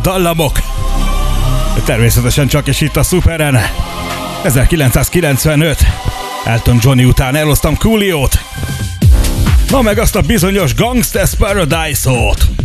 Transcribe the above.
dallamok. Természetesen csak is itt a Superen. 1995. Elton Johnny után elhoztam Coolio-t. Na meg azt a bizonyos Gangsta's Paradise-ot.